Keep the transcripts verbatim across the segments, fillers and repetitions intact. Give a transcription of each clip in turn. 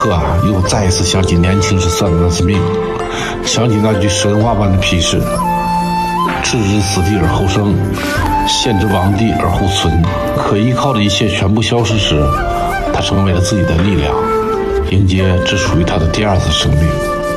哥啊，又再一次想起年轻时算的那次命，想起那句神话般的批示：置之死地而后生，陷之亡地而后存。可依靠的一切全部消失时，他成为了自己的力量，迎接只属于他的第二次生命。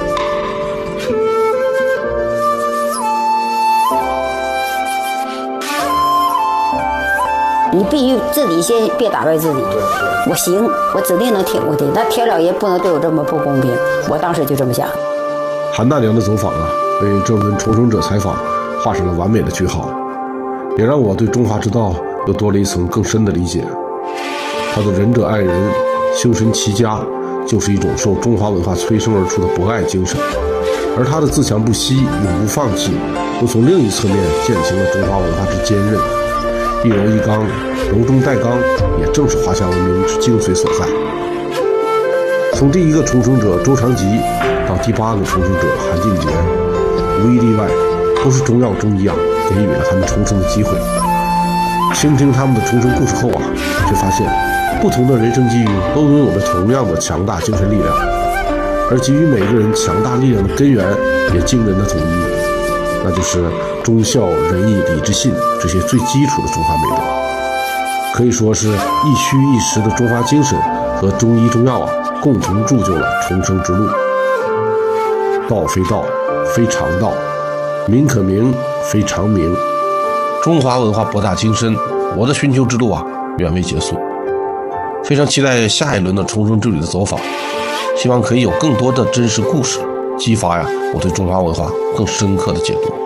你必须自己先别打败自己，我行，我指定能挺过去。那天老爷不能对我这么不公平，我当时就这么想。 韩大娘的走访啊，为这轮重生者采访画上了完美的句号，也让我对中华之道又多了一层更深的理解。他的仁者爱人、修身齐家，就是一种受中华文化催生而出的博爱精神，而他的自强不息、永不放弃，又从另一侧面践行了中华文化之坚韧。一柔一刚，柔中带刚，也正是华夏文明之精髓所在。从第一个重生者周长吉到第八个重生者韩俊杰，无一例外都是中药中医啊给予了他们重生的机会。倾听他们的重生故事后啊，却发现不同的人生际遇都拥有着同样的强大精神力量，而给予每个人强大力量的根源也惊人的统一，那就是忠孝仁义礼智信这些最基础的中华美德。可以说是一虚一实的中华精神和中医中药啊共同铸就了重生之路。道非道，非常道；名可名，非常名。 中华文化博大精深，我的寻求之路啊远未结束。非常期待下一轮的重生之旅的走访，希望可以有更多的真实故事，激发呀我对中华文化更深刻的解读。